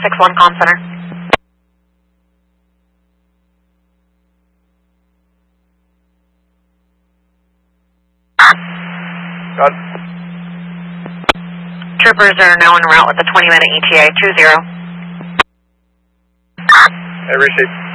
61 Comm Center. Got it. Troopers are now en route with a 20-minute ETA, 20. I received.